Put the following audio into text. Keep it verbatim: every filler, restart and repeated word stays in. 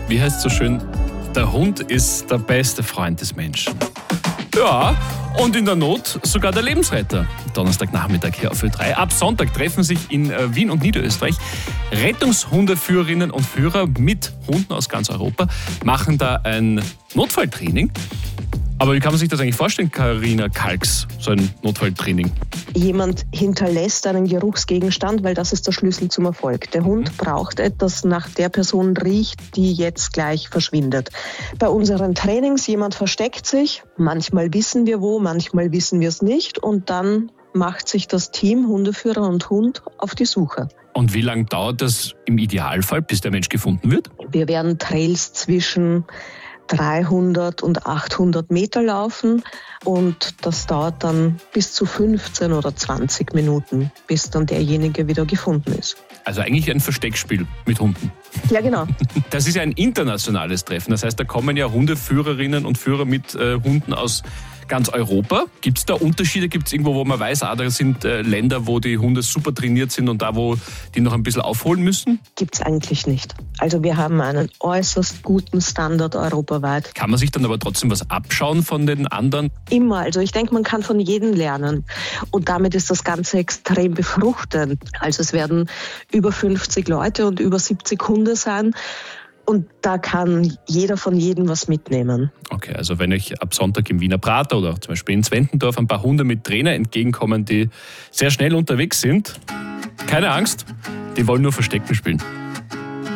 Wie heißt es so schön? Der Hund ist der beste Freund des Menschen. Ja, und in der Not sogar der Lebensretter. Donnerstagnachmittag hier auf Ö drei. Ab Sonntag treffen sich in äh, Wien und Niederösterreich Rettungshundeführerinnen und Führer mit Hunden aus ganz Europa, machen da ein Notfalltraining. Aber wie kann man sich das eigentlich vorstellen, Carina Kalks, so ein Notfalltraining? Jemand hinterlässt einen Geruchsgegenstand, weil das ist der Schlüssel zum Erfolg. Der Hund braucht etwas, nach der Person riecht, die jetzt gleich verschwindet. Bei unseren Trainings, jemand versteckt sich, manchmal wissen wir wo, manchmal wissen wir es nicht und dann macht sich das Team, Hundeführer und Hund, auf die Suche. Und wie lange dauert das im Idealfall, bis der Mensch gefunden wird? Wir werden Trails zwischen dreihundert und achthundert Meter laufen und das dauert dann bis zu fünfzehn oder zwanzig Minuten, bis dann derjenige wieder gefunden ist. Also eigentlich ein Versteckspiel mit Hunden. Ja, genau. Das ist ja ein internationales Treffen. Das heißt, da kommen ja Hundeführerinnen und Führer mit äh, Hunden aus ganz Europa. Gibt es da Unterschiede? Gibt es irgendwo, wo man weiß, ah, da sind äh, Länder, wo die Hunde super trainiert sind und da, wo die noch ein bisschen aufholen müssen? Gibt es eigentlich nicht. Also wir haben einen äußerst guten Standard europaweit. Kann man sich dann aber trotzdem was abschauen von den anderen? Immer. Also ich denke, man kann von jedem lernen. Und damit ist das Ganze extrem befruchtend. Also es werden über fünfzig Leute und über siebzig Hunde sein. Und da kann jeder von jedem was mitnehmen. Okay, also wenn euch ab Sonntag im Wiener Prater oder zum Beispiel in Zwentendorf ein paar Hunde mit Trainer entgegenkommen, die sehr schnell unterwegs sind, keine Angst, die wollen nur Verstecken spielen.